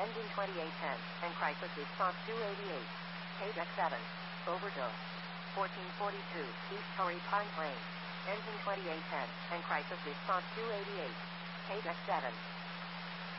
Engine 2810, and crisis response 288. KDEC 7. Overdose. 1442, East Torrey Pine Plain. Engine 2810, and crisis response 288. KDEC 7.